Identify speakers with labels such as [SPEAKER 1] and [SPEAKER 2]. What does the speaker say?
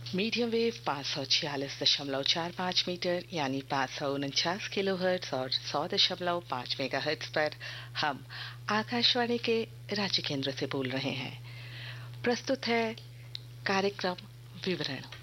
[SPEAKER 1] Medium wave 546.45 metre यानी 549 kilohertz और 100.5 megahertz पर हम आकाशवाणी के रांची केंद्र से बोल रहे हैं। प्रस्तुत है कार्यक्रम विवरण।